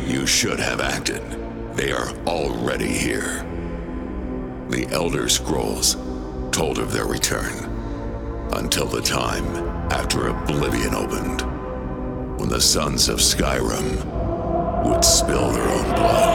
You should have acted. They are already here. The Elder Scrolls told of their return until the time after Oblivion opened, when the Sons of Skyrim would spill their own blood.